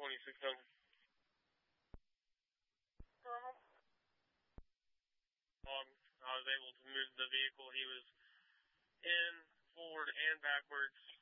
2600. I was able to move the vehicle. He was in, forward, and backwards